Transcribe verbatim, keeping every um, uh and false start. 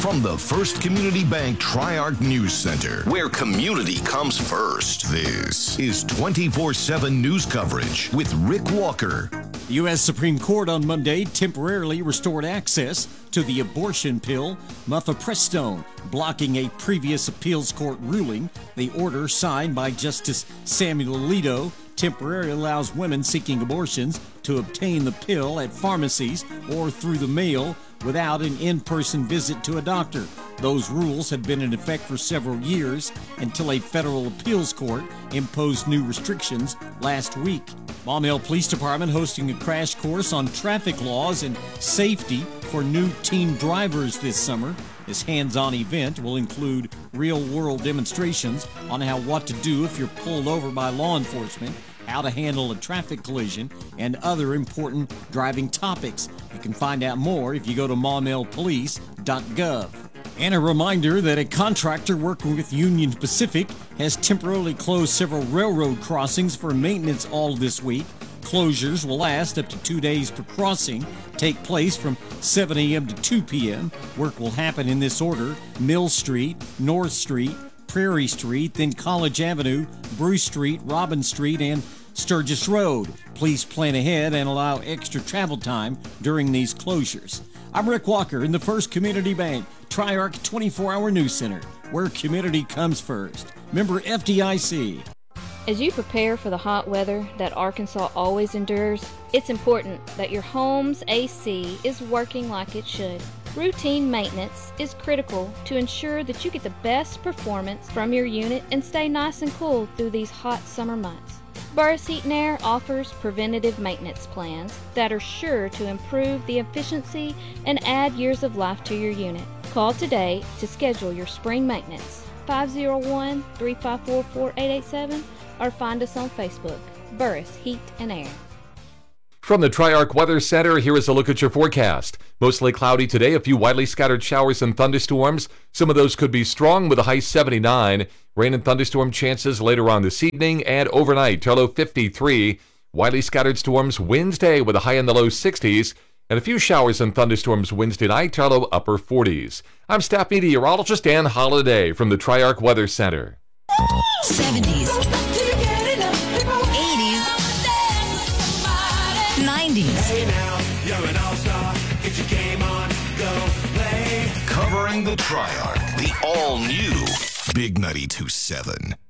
From the First Community Bank Tri-Arc News Center, where community comes first, this is twenty-four seven news coverage with Rick Walker. The U S Supreme Court on Monday temporarily restored access to the abortion pill mifepristone, blocking a previous appeals court ruling. The order, signed by Justice Samuel Alito, temporarily allows women seeking abortions to obtain the pill at pharmacies or through the mail without an in-person visit to a doctor. Those rules had been in effect for several years until a federal appeals court imposed new restrictions last week. Maumelle Police Department hosting a crash course on traffic laws and safety for new teen drivers this summer. This hands-on event will include real-world demonstrations on how what to do if you're pulled over by law enforcement, how to handle a traffic collision, and other important driving topics. You can find out more if you go to maumelle police dot gov. And a reminder that a contractor working with Union Pacific has temporarily closed several railroad crossings for maintenance all this week. Closures will last up to two days per crossing, take place from seven a.m. to two p.m. Work will happen in this order: Mill Street, North Street, Prairie Street, then College Avenue, Bruce Street, Robin Street, and Sturgis Road. Please plan ahead and allow extra travel time during these closures. I'm Rick Walker in the First Community Bank Tri-Arc twenty-four hour News Center, where community comes first. Member F D I C. As you prepare for the hot weather that Arkansas always endures, it's important that your home's A C is working like it should. Routine maintenance is critical to ensure that you get the best performance from your unit and stay nice and cool through these hot summer months. Burris Heat and Air offers preventative maintenance plans that are sure to improve the efficiency and add years of life to your unit. Call today to schedule your spring maintenance, five oh one, three five four, four eight eight seven, or find us on Facebook, Burris Heat and Air. From the Tri-Arc Weather Center, here is a look at your forecast. Mostly cloudy today, a few widely scattered showers and thunderstorms. Some of those could be strong with a high seventy-nine. Rain and thunderstorm chances later on this evening and overnight to a low fifty-three. Widely scattered storms Wednesday with a high in the low sixties. And a few showers and thunderstorms Wednesday night to a low upper forties. I'm staff meteorologist Dan Holliday from the Tri-Arc Weather Center. seventies, eighties, nineties. Hey now, you're an all-star. Get your game on, go play. Covering the Tri-Arc, the all-new Big ninety-two point seven.